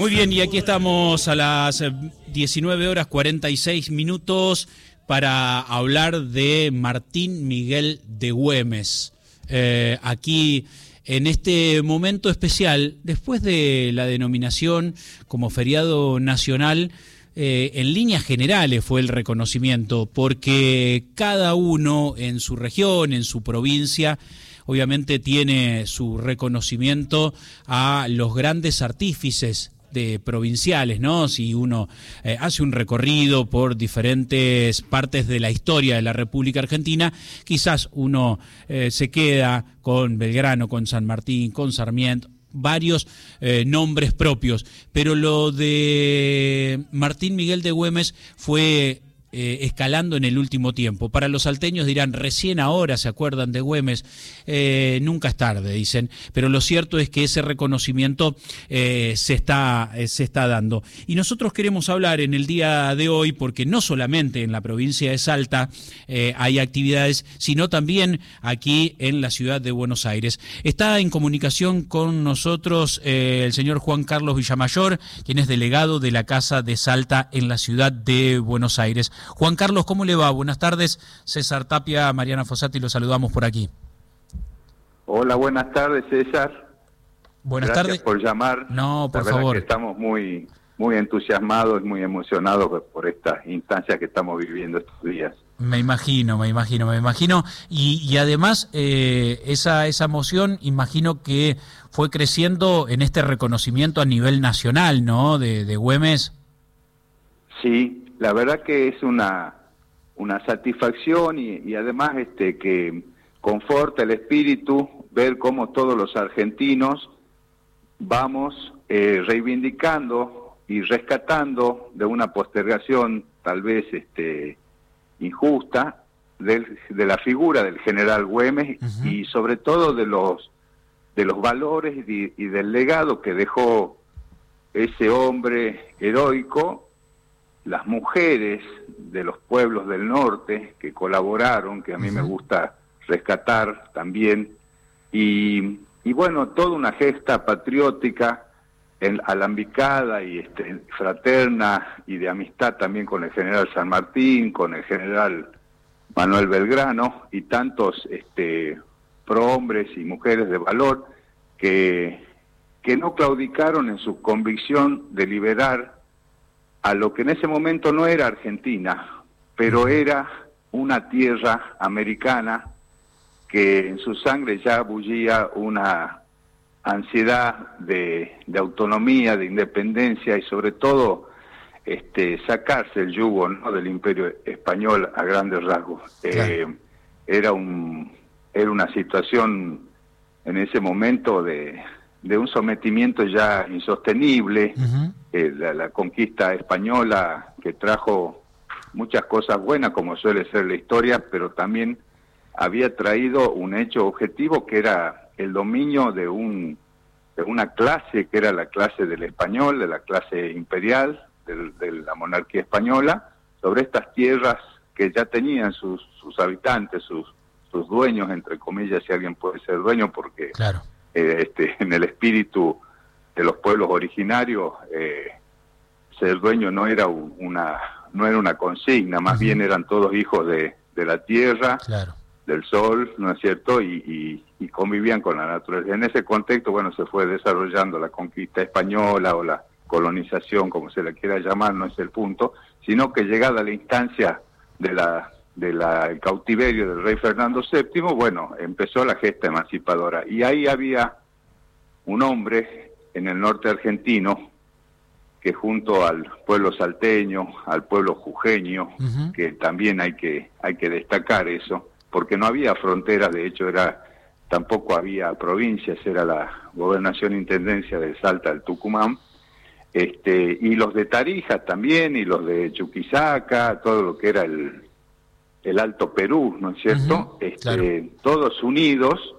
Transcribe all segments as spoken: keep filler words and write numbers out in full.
Muy bien, y aquí estamos a las diecinueve horas cuarenta y seis minutos para hablar de Martín Miguel de Güemes. Eh, aquí, en este momento especial, después de la denominación como feriado nacional, eh, en líneas generales fue el reconocimiento, porque cada uno en su región, en su provincia, obviamente tiene su reconocimiento a los grandes artífices de provinciales, ¿no? Si uno eh, hace un recorrido por diferentes partes de la historia de la República Argentina, quizás uno eh, se queda con Belgrano, con San Martín, con Sarmiento, varios eh, nombres propios, pero lo de Martín Miguel de Güemes fue Eh, escalando en el último tiempo. Para los salteños dirán, recién ahora se acuerdan de Güemes, eh, nunca es tarde, dicen, pero lo cierto es que ese reconocimiento eh, se está, eh, se está dando. Y nosotros queremos hablar en el día de hoy, porque no solamente en la provincia de Salta eh, hay actividades, sino también aquí en la ciudad de Buenos Aires. Está en comunicación con nosotros eh, el señor Juan Carlos Villamayor, quien es delegado de la Casa de Salta en la ciudad de Buenos Aires. Juan Carlos, ¿cómo le va? Buenas tardes. César Tapia, Mariana Fossati, los saludamos por aquí. Hola, buenas tardes, César. Buenas Gracias tardes. por llamar. No, por La verdad favor. que estamos muy, muy entusiasmados, muy emocionados por estas instancias que estamos viviendo estos días. Me imagino, me imagino, me imagino. Y, y además, eh, esa, esa emoción, imagino que fue creciendo en este reconocimiento a nivel nacional, ¿no? De, de Güemes. Sí. La verdad que es una una satisfacción y, y además este que conforta el espíritu ver cómo todos los argentinos vamos eh, reivindicando y rescatando de una postergación tal vez este injusta del, de la figura del general Güemes. Uh-huh. Y sobre todo de los de los valores y, y del legado que dejó ese hombre heroico. Las mujeres de los pueblos del norte que colaboraron, que a mí uh-huh. me gusta rescatar también, y, y bueno, toda una gesta patriótica en, alambicada y este, fraterna y de amistad también con el general San Martín, con el general Manuel Belgrano y tantos este, prohombres y mujeres de valor que, que no claudicaron en su convicción de liberar a lo que en ese momento no era Argentina, pero era una tierra americana que en su sangre ya bullía una ansiedad de, de autonomía, de independencia y sobre todo este, sacarse el yugo, ¿no?, del Imperio Español a grandes rasgos. Claro. Eh, era un era una situación en ese momento de, de un sometimiento ya insostenible. Uh-huh. Eh, la, la conquista española que trajo muchas cosas buenas, como suele ser la historia, pero también había traído un hecho objetivo que era el dominio de un de una clase que era la clase del español, de la clase imperial, del, de la monarquía española, sobre estas tierras que ya tenían sus, sus habitantes, sus, sus dueños, entre comillas, si alguien puede ser dueño, porque claro. eh, este, en el espíritu de los pueblos originarios, eh, ser dueño no era una no era una consigna, más uh-huh. bien eran todos hijos de, de la tierra, claro. del sol, ¿no es cierto? Y, y, y convivían con la naturaleza. En ese contexto, bueno, se fue desarrollando la conquista española o la colonización, como se le quiera llamar, no es el punto, sino que llegada la instancia de la de la el cautiverio del rey Fernando séptimo, bueno, empezó la gesta emancipadora. Y ahí había un hombre en el norte argentino que junto al pueblo salteño, al pueblo jujeño, uh-huh. que también hay que hay que destacar eso, porque no había fronteras, de hecho era tampoco había provincias, era la gobernación intendencia de Salta del Tucumán, este y los de Tarija también, y los de Chuquisaca, todo lo que era el el Alto Perú, ¿no es cierto? Uh-huh. Este, claro. Todos unidos,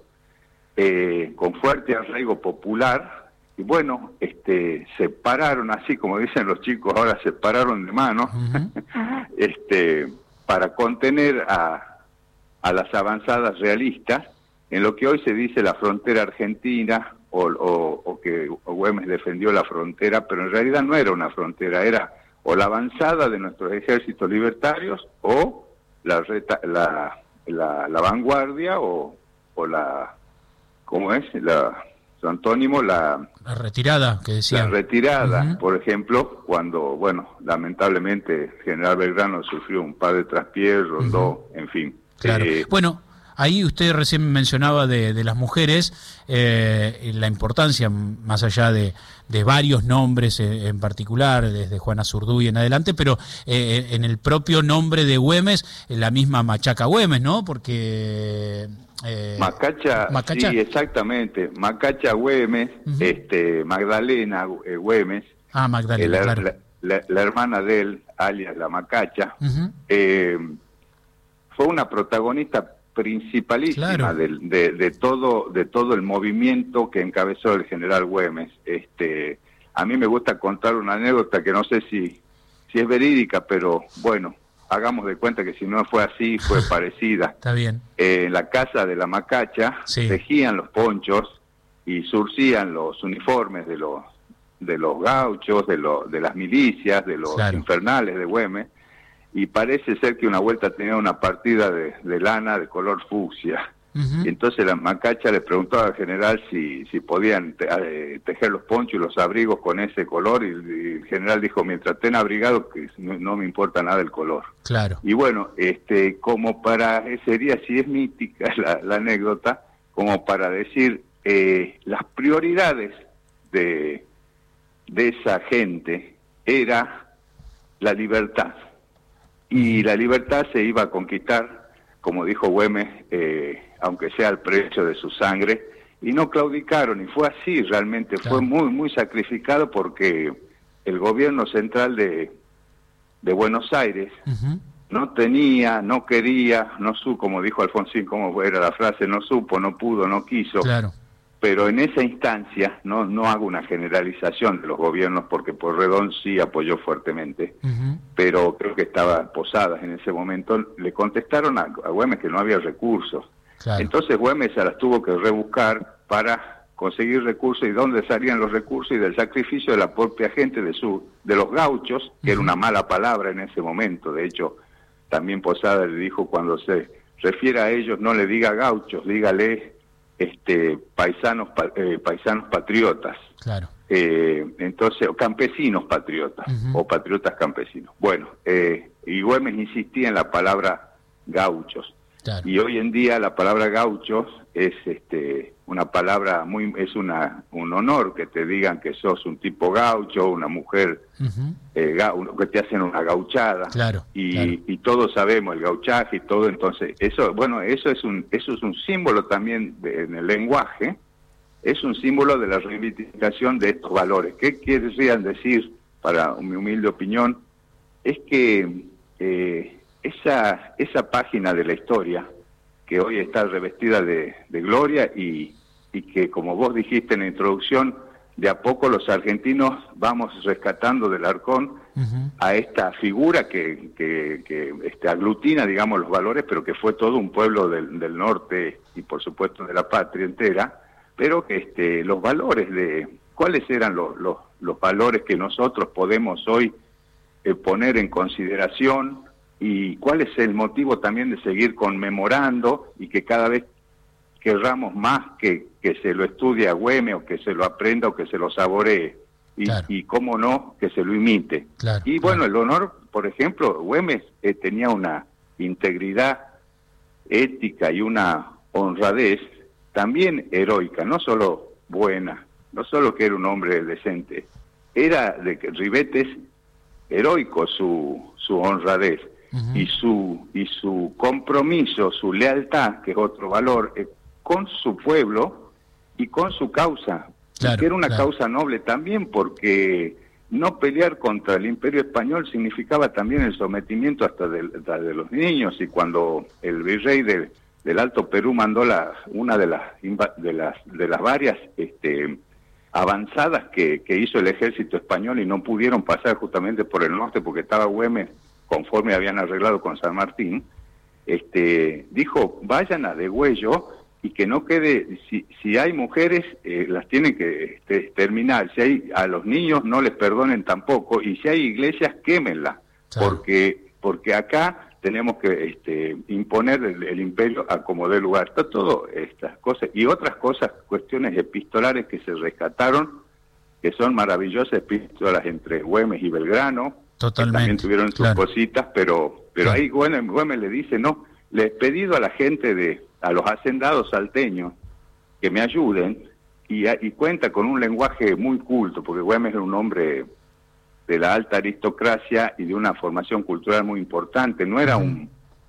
eh, con fuerte arraigo popular. Y bueno, este, se pararon así, como dicen los chicos ahora, se pararon de manos, uh-huh. este, para contener a, a las avanzadas realistas en lo que hoy se dice la frontera argentina o, o, o que Güemes defendió la frontera, pero en realidad no era una frontera, era o la avanzada de nuestros ejércitos libertarios o la reta, la, la, la vanguardia o, o la, ¿cómo es? La, su antónimo, la... La retirada, que decía. La retirada, uh-huh. Por ejemplo, cuando, bueno, lamentablemente General Belgrano sufrió un par de traspiés, rondó, uh-huh. en fin. Claro. Eh, bueno, ahí usted recién mencionaba de, de las mujeres, eh, la importancia, más allá de, de varios nombres eh, en particular, desde Juana Zurduy en adelante, pero eh, en el propio nombre de Güemes, la misma Machaca Güemes, ¿no? Porque... Eh, Macacha, Macacha, sí, exactamente. Macacha Güemes, uh-huh. este, Magdalena eh, Güemes, ah, Magdalena, eh, la, claro. la, la, la hermana de él, alias la Macacha, uh-huh. eh, fue una protagonista principalísima claro. de, de, de todo de todo el movimiento que encabezó el general Güemes. Este, a mí me gusta contar una anécdota que no sé si si es verídica, pero bueno, hagamos de cuenta que si no fue así, fue parecida. Está bien. Eh, en la casa de la Macacha sí. tejían los ponchos y surcían los uniformes de los de los gauchos, de los de las milicias, de los claro. infernales de Güemes, y parece ser que una vuelta tenía una partida de, de lana de color fucsia. Uh-huh. Y entonces la Macacha le preguntó al general si, si podían te, eh, tejer los ponchos y los abrigos con ese color, y, y el general dijo, mientras estén abrigados, que no, no me importa nada el color. Claro. Y bueno, este, como para ese día, sí es mítica la, la anécdota, como para decir eh, las prioridades de, de esa gente era la libertad. Y la libertad se iba a conquistar, como dijo Güemes, eh, aunque sea al precio de su sangre, y no claudicaron, y fue así realmente, claro. fue muy muy sacrificado porque el gobierno central de, de Buenos Aires uh-huh. no tenía, no quería, no supo, como dijo Alfonsín, como era la frase, no supo, no pudo, no quiso. Claro. Pero en esa instancia, no no hago una generalización de los gobiernos, porque Porredón sí apoyó fuertemente, uh-huh. pero creo que estaba Posadas en ese momento, le contestaron a, a Güemes que no había recursos. Claro. Entonces Güemes se las tuvo que rebuscar para conseguir recursos, y dónde salían los recursos, y del sacrificio de la propia gente, de su de los gauchos, que uh-huh. era una mala palabra en ese momento. De hecho, también Posadas le dijo, cuando se refiere a ellos, no le diga gauchos, dígale... este paisanos eh, paisanos patriotas, claro. eh, entonces o campesinos patriotas uh-huh. o patriotas campesinos. Bueno, eh, y Güemes insistía en la palabra gauchos, claro. y hoy en día la palabra gauchos es este una palabra muy es una un honor que te digan que sos un tipo gaucho, una mujer uh-huh. eh, ga, que te hacen una gauchada, claro, y, claro. y todos sabemos el gauchaje y todo. Entonces eso bueno eso es un eso es un símbolo también de, en el lenguaje, es un símbolo de la reivindicación de estos valores. ¿Qué querrían decir, para mi humilde opinión? Es que eh, esa esa página de la historia que hoy está revestida de, de gloria, y, y que, como vos dijiste en la introducción, de a poco los argentinos vamos rescatando del Arcón uh-huh. a esta figura que, que, que este, aglutina, digamos, los valores, pero que fue todo un pueblo del, del norte y, por supuesto, de la patria entera, pero que este, los valores de... ¿Cuáles eran los, los, los valores que nosotros podemos hoy eh, poner en consideración? ¿Y cuál es el motivo también de seguir conmemorando, y que cada vez querramos más que, que se lo estudie a Güemes, o que se lo aprenda, o que se lo saboree? Y, claro. y cómo no, que se lo imite. Claro, y bueno, claro. el honor, por ejemplo, Güemes eh, tenía una integridad ética y una honradez también heroica, no solo buena, no solo que era un hombre decente, era de ribetes heroico su, su honradez. Uh-huh. y su y su compromiso, su lealtad, que es otro valor, eh, con su pueblo y con su causa, claro, que era una claro. causa noble también, porque no pelear contra el Imperio Español significaba también el sometimiento hasta de, de los niños. Y cuando el virrey de, del Alto Perú mandó la, una de las de las de las varias este, avanzadas que, que hizo el ejército español, y no pudieron pasar justamente por el norte porque estaba Güemes, conforme habían arreglado con San Martín, este, dijo, vayan a Degüello y que no quede, si, si hay mujeres, eh, las tienen que este, exterminar, si hay a los niños no les perdonen tampoco, y si hay iglesias, quémenlas, claro. porque, porque acá tenemos que este, imponer el, el imperio a como dé lugar. Está todo estas cosas, y otras cosas, cuestiones epistolares que se rescataron, que son maravillosas epístolas entre Güemes y Belgrano, Totalmente, que también tuvieron sus claro. cositas, pero, pero claro. ahí Güemes, Güemes le dice, no, le he pedido a la gente de a los hacendados salteños que me ayuden, y, y cuenta con un lenguaje muy culto, porque Güemes es un hombre de la alta aristocracia y de una formación cultural muy importante, no era un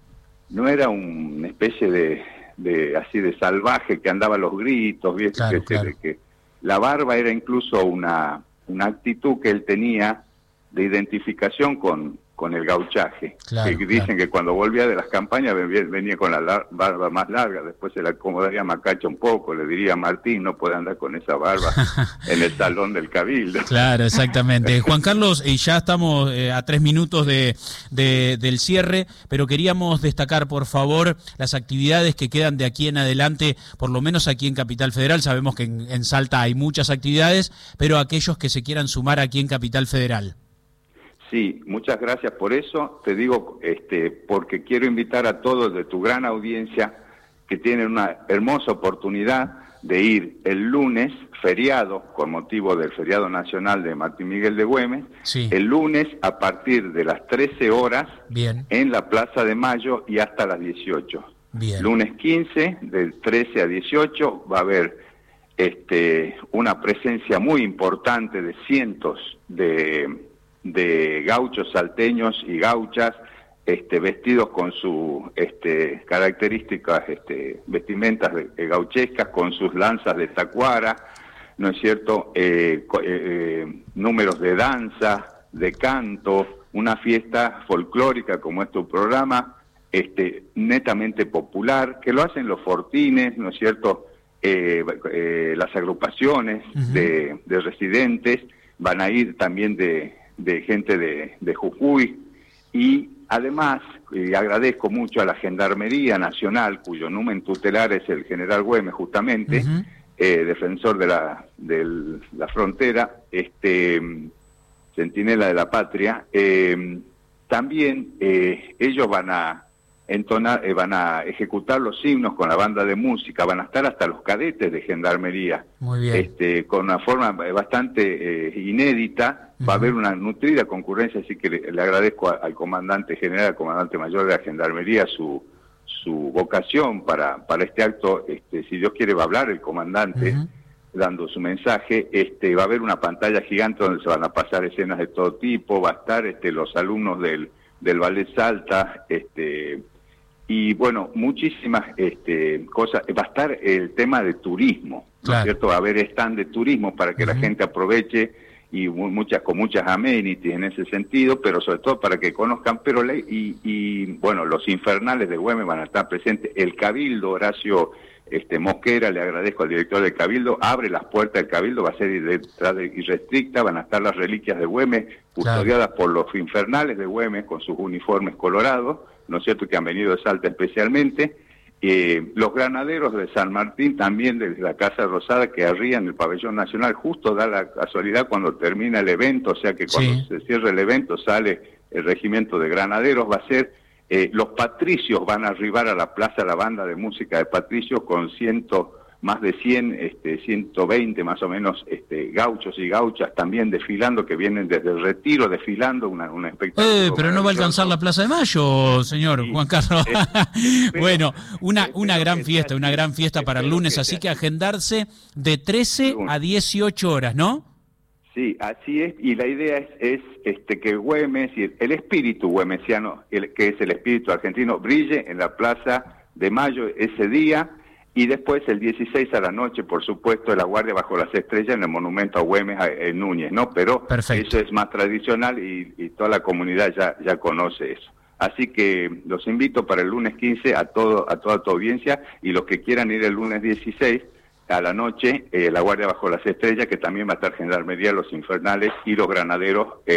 no era una especie de, de así de salvaje que andaba a los gritos, ¿viste? Claro, que, claro. que la barba era incluso una, una actitud que él tenía de identificación con con el gauchaje, claro, que dicen claro. que cuando volvía de las campañas venía, venía con la lar barba más larga, después se la acomodaría Macacha un poco, le diría Martín, no puede andar con esa barba en el salón del Cabildo. Claro, exactamente. Juan Carlos, y ya estamos eh, a tres minutos de, de, del cierre, pero queríamos destacar, por favor, las actividades que quedan de aquí en adelante, por lo menos aquí en Capital Federal. Sabemos que en, en Salta hay muchas actividades, pero aquellos que se quieran sumar aquí en Capital Federal. Sí, muchas gracias por eso. Te digo, este, porque quiero invitar a todos de tu gran audiencia que tienen una hermosa oportunidad de ir el lunes, feriado, con motivo del feriado nacional de Martín Miguel de Güemes, sí. el lunes a partir de las trece horas Bien. en la Plaza de Mayo y hasta las dieciocho. Bien. Lunes quince, del trece a dieciocho, va a haber este, una presencia muy importante de cientos de... de gauchos salteños y gauchas este, vestidos con sus este, características este, vestimentas de, de gauchescas, con sus lanzas de tacuara, ¿no es cierto? Eh, eh, números de danza, de canto, una fiesta folclórica como es tu programa, este, netamente popular, que lo hacen los fortines, ¿no es cierto? Eh, eh, las agrupaciones uh-huh. de, de residentes, van a ir también de de gente de, de Jujuy, y además eh, agradezco mucho a la Gendarmería Nacional, cuyo numen tutelar es el general Güemes justamente, uh-huh. eh, defensor de la, de la frontera, este centinela de la patria. Eh, también eh, ellos van a entonar, eh, van a ejecutar los himnos con la banda de música, van a estar hasta los cadetes de Gendarmería. Muy bien. Este, con una forma bastante eh, inédita, uh-huh. va a haber una nutrida concurrencia, así que le, le agradezco a, al comandante general, al comandante mayor de la Gendarmería, su su vocación para, para este acto. Este, si Dios quiere va a hablar el comandante, uh-huh. dando su mensaje. Este, va a haber una pantalla gigante donde se van a pasar escenas de todo tipo, va a estar este, los alumnos del, del Ballet Salta, este... y bueno, muchísimas este, cosas. Va a estar el tema de turismo, ¿no claro. es cierto? Va a haber stand de turismo para que uh-huh. la gente aproveche, y muchas con muchas amenities en ese sentido, pero sobre todo para que conozcan. Pero y, y bueno, los infernales de Güemes van a estar presentes. El Cabildo, Horacio este, Mosquera, le agradezco al director del Cabildo, abre las puertas del Cabildo, va a ser irrestricta, van a estar las reliquias de Güemes custodiadas claro. por los infernales de Güemes con sus uniformes colorados, ¿no es cierto?, que han venido de Salta especialmente. Eh, los granaderos de San Martín, también desde la Casa Rosada, que arrían el pabellón nacional, justo da la casualidad cuando termina el evento, o sea que cuando sí. se cierra el evento sale el regimiento de granaderos. Va a ser, eh, los patricios van a arribar a la plaza, la banda de música de patricios, con ciento, más de cien, este, ciento veinte más o menos este, gauchos y gauchas también desfilando, que vienen desde el Retiro desfilando, una, una espectáculo. Eh, pero no va a alcanzar la Plaza de Mayo, señor sí, Juan Carlos. Es, bueno, una, una gran fiesta, una gran fiesta para el lunes, así que agendarse de trece a dieciocho horas, ¿no? Sí, así es, y la idea es, es este, que Güemes, y el, el espíritu güemesiano, el, que es el espíritu argentino, brille en la Plaza de Mayo ese día. Y después el dieciséis a la noche, por supuesto, la Guardia Bajo las Estrellas en el monumento a Güemes en Núñez, ¿no? Pero Perfecto. Eso es más tradicional y, y toda la comunidad ya, ya conoce eso. Así que los invito para el lunes quince a todo a toda tu audiencia, y los que quieran ir el lunes dieciséis a la noche, eh, la Guardia Bajo las Estrellas, que también va a estar Gendarmería, los infernales y los granaderos, eh,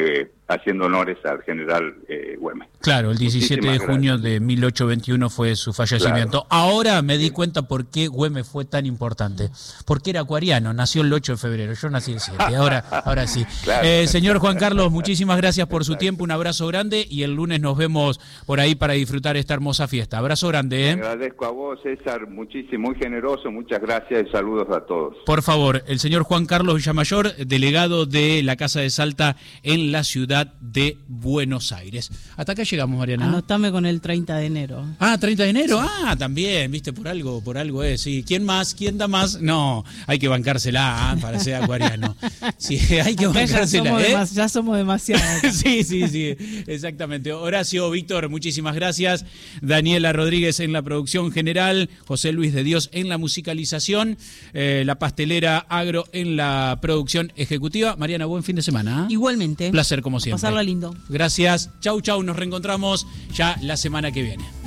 haciendo honores al general eh, Güemes. Claro, el diecisiete de junio gracias. de mil ochocientos veintiuno fue su fallecimiento. Claro. Ahora me di cuenta por qué Güemes fue tan importante. Porque era acuariano, nació el ocho de febrero, yo nací el siete, ahora, ahora sí. Claro. Eh, señor Juan Carlos, muchísimas gracias por su tiempo, un abrazo grande y el lunes nos vemos por ahí para disfrutar esta hermosa fiesta. Abrazo grande. ¿eh? Te agradezco a vos, César, muchísimo, muy generoso, muchas gracias y saludos a todos. Por favor, el señor Juan Carlos Villamayor, delegado de la Casa de Salta en la ciudad de Buenos Aires. Hasta acá llegamos, Mariana. Anotame con el treinta de enero. Ah, treinta de enero. Ah, también, viste, por algo, por algo es. Sí. ¿Quién más? ¿Quién da más? No, hay que bancársela, ¿eh? Para ser acuariano. Sí, hay que Acá bancársela. ya somos, ¿eh? demas- ya somos demasiados. Sí, sí, sí, exactamente. Horacio, Víctor, muchísimas gracias. Daniela Rodríguez en la producción general, José Luis de Dios en la musicalización, eh, la pastelera Agro en la producción ejecutiva. Mariana, buen fin de semana. ¿eh? Igualmente. Un placer como siempre. Pasarla lindo. Gracias. Chau, chau. Nos reencontramos ya la semana que viene.